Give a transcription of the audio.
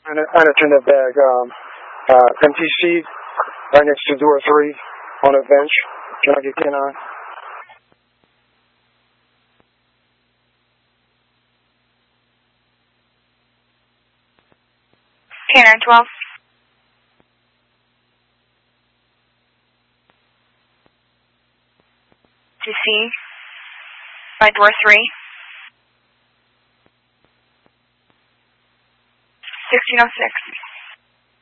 I turn that bag. Empty seat right next to door 3 on a bench. Can I get K9? K9 12. To C by door 3. 1606.